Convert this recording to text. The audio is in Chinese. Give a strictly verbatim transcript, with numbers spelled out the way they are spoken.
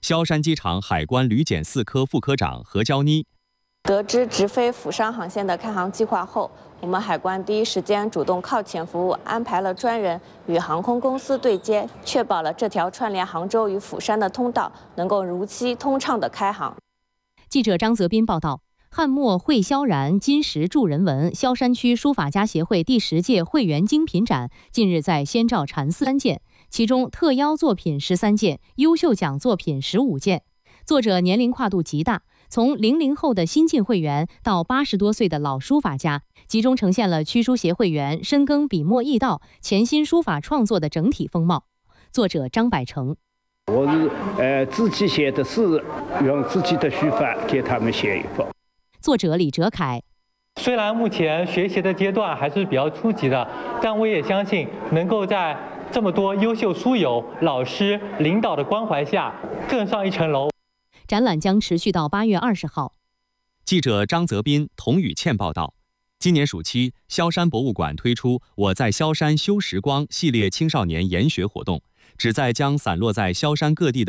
萧山机场海关旅检四科副科长何娇妮。 得知直飞釜山航线的开航计划后，我们海关第一时间主动靠前服务，安排了专人与航空公司对接，确保了这条串联杭州与釜山的通道能够如期通畅的开航。 记者张泽斌报道。汉墨绘萧然，金石铸人文。萧山区书法家协会第十届会员精品展近日在先兆禅寺三件，其中特邀作品十三件，优秀奖作品十五件。作者年龄跨度极大，从零零后的新晋会员到八十多岁的老书法家，集中呈现了区书协会员深耕笔墨易道、潜心书法创作的整体风貌。作者张百成。 我是呃自己写的诗，用自己的书法给他们写一封。 作者李哲凯。 虽然目前学习的阶段还是比较初级的，但我也相信能够在这么多优秀书友、老师、领导的关怀下更上一层楼。 展览将持续到八月二十号。 记者张泽斌、童宇倩报道。今年暑期，萧山博物馆推出“我在萧山修时光”系列青少年研学活动，旨在将散落在萧山各地的